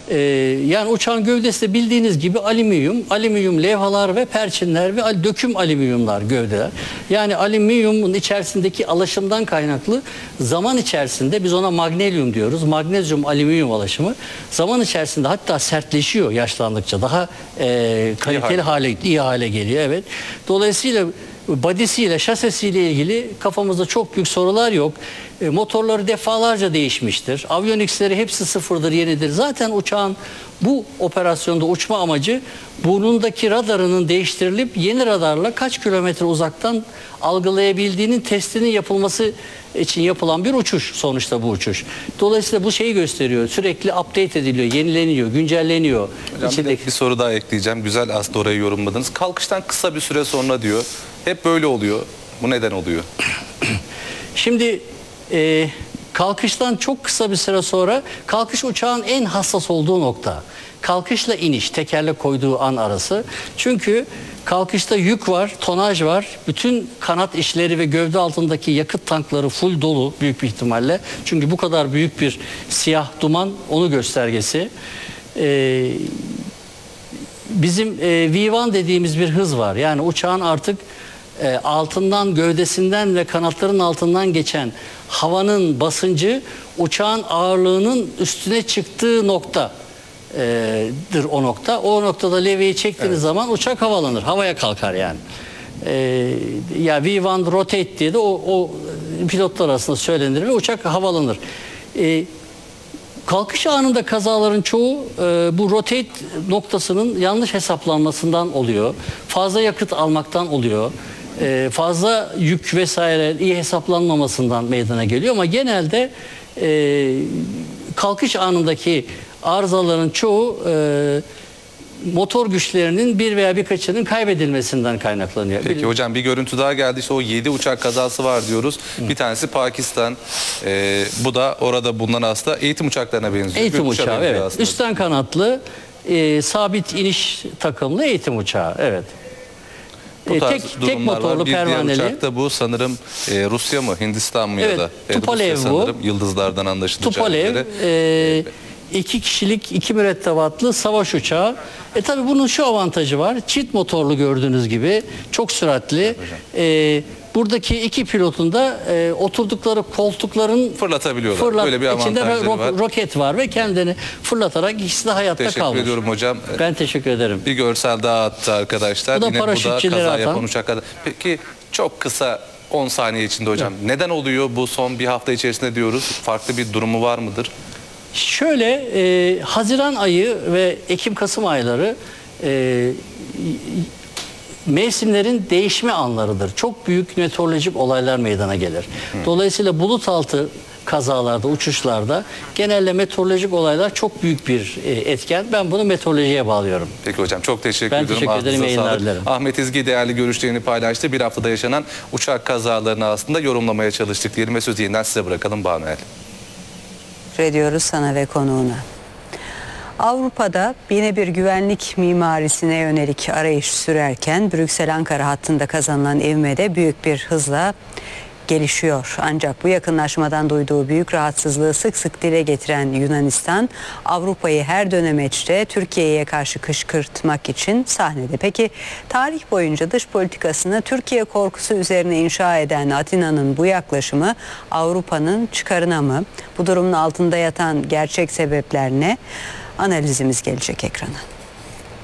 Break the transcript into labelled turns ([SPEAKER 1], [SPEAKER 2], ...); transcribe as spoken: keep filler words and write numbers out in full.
[SPEAKER 1] Ee, yani uçağın gövdesi de bildiğiniz gibi alüminyum, alüminyum levhalar ve perçinler ve döküm alüminyumlar gövdeler. Yani alüminyumun içerisindeki alaşımdan kaynaklı zaman içerisinde biz ona magnezyum diyoruz. Magnezyum alüminyum alaşımı zaman içerisinde hatta sertleşiyor yaşlandıkça. Daha e, kaliteli hale, iyi hale geliyor. Evet. Dolayısıyla body'siyle, şasisiyle ilgili kafamızda çok büyük sorular yok. E, motorları defalarca değişmiştir. Avioniksleri hepsi sıfırdır, yenidir. Zaten uçağın bu operasyonda uçma amacı burnundaki radarının değiştirilip yeni radarla kaç kilometre uzaktan algılayabildiğinin testinin yapılması için yapılan bir uçuş sonuçta bu uçuş. Dolayısıyla bu şeyi gösteriyor. Sürekli update ediliyor, yenileniyor, güncelleniyor.
[SPEAKER 2] Hocam İçindeki... bir, bir soru daha ekleyeceğim. Güzel aslında orayı yorumladınız. Kalkıştan kısa bir süre sonra diyor. Hep böyle oluyor. Bu neden oluyor?
[SPEAKER 1] Şimdi e, kalkıştan çok kısa bir süre sonra kalkış uçağın en hassas olduğu nokta. Kalkışla iniş, tekerle koyduğu an arası. Çünkü kalkışta yük var, tonaj var. Bütün kanat işleri ve gövde altındaki yakıt tankları full dolu büyük bir ihtimalle. Çünkü bu kadar büyük bir siyah duman onu göstergesi. Ee, bizim e, V bir dediğimiz bir hız var. Yani uçağın artık e, altından, gövdesinden ve kanatların altından geçen havanın basıncı uçağın ağırlığının üstüne çıktığı nokta. Dır o nokta. O noktada levyeyi çektiğiniz evet. zaman uçak havalanır. Havaya kalkar yani. Ee, ya V bir rotate diye de o, o pilotlar arasında söylenir ve uçak havalanır. Ee, kalkış anında kazaların çoğu e, bu rotate noktasının yanlış hesaplanmasından oluyor. Fazla yakıt almaktan oluyor. E, fazla yük vesaire iyi hesaplanmamasından meydana geliyor ama genelde e, kalkış anındaki arızaların çoğu e, motor güçlerinin bir veya birkaçının kaybedilmesinden kaynaklanıyor.
[SPEAKER 2] Peki
[SPEAKER 1] bir,
[SPEAKER 2] hocam bir görüntü daha geldi. İşte o yedi uçak kazası var diyoruz. Hı. Bir tanesi Pakistan. E, bu da orada bulunan aslında eğitim uçaklarına benziyor.
[SPEAKER 1] Eğitim uçağı evet. Aslında. Üstten kanatlı e, sabit iniş takımlı eğitim uçağı. Evet.
[SPEAKER 2] Bu tarz
[SPEAKER 1] tek,
[SPEAKER 2] durumlar
[SPEAKER 1] tek motorlu
[SPEAKER 2] var. Bir
[SPEAKER 1] pervaneli.
[SPEAKER 2] diğer uçakta bu sanırım e, Rusya mı Hindistan mı
[SPEAKER 1] evet,
[SPEAKER 2] ya da evet,
[SPEAKER 1] Tupolev
[SPEAKER 2] Rusya
[SPEAKER 1] bu.
[SPEAKER 2] sanırım yıldızlardan anlaşılacağı
[SPEAKER 1] Tupolev
[SPEAKER 2] üzere.
[SPEAKER 1] E, iki kişilik iki mürettebatlı savaş uçağı. E tabi bunun şu avantajı var. Çift motorlu gördüğünüz gibi çok süratli. E, buradaki iki pilotun da e, oturdukları koltukların
[SPEAKER 2] fırlatabiliyorlar.
[SPEAKER 1] Fırlat,
[SPEAKER 2] Böyle bir avantajları
[SPEAKER 1] içinde ro
[SPEAKER 2] var.
[SPEAKER 1] roket var ve kendini fırlatarak ikisi de hayatta kalmış.
[SPEAKER 2] Teşekkür ediyorum hocam.
[SPEAKER 1] Ben teşekkür ederim.
[SPEAKER 2] Bir görsel daha attı arkadaşlar.
[SPEAKER 1] Bu da
[SPEAKER 2] Yine bu da kaza
[SPEAKER 1] atan.
[SPEAKER 2] yapan uçak. Peki çok kısa on saniye içinde hocam. Evet. Neden oluyor bu son bir hafta içerisinde diyoruz? Farklı bir durumu var mıdır?
[SPEAKER 1] Şöyle e, Haziran ayı ve Ekim-Kasım ayları e, mevsimlerin değişme anlarıdır. Çok büyük meteorolojik olaylar meydana gelir. Hı. Dolayısıyla bulut altı kazalarda, uçuşlarda genelde meteorolojik olaylar çok büyük bir e, etken. Ben bunu meteorolojiye bağlıyorum.
[SPEAKER 2] Peki hocam çok teşekkür
[SPEAKER 1] ben
[SPEAKER 2] ediyorum.
[SPEAKER 1] Ben teşekkür ederim. Yayınlar dilerim.
[SPEAKER 2] Ahmet İzgi değerli görüşlerini paylaştı. Bir haftada yaşanan uçak kazalarını aslında yorumlamaya çalıştık diyelim ve sözü yeniden size bırakalım Banuel.
[SPEAKER 3] Ediyoruz sana ve konuğuna. Avrupa'da yine bir güvenlik mimarisine yönelik arayış sürerken Brüksel-Ankara hattında kazanılan ivme büyük bir hızla gelişiyor. Ancak bu yakınlaşmadan duyduğu büyük rahatsızlığı sık sık dile getiren Yunanistan, Avrupa'yı her dönemeçte Türkiye'ye karşı kışkırtmak için sahnede. Peki tarih boyunca dış politikasını Türkiye korkusu üzerine inşa eden Atina'nın bu yaklaşımı Avrupa'nın çıkarına mı? Bu durumun altında yatan gerçek sebepler ne? Analizimiz gelecek ekrana.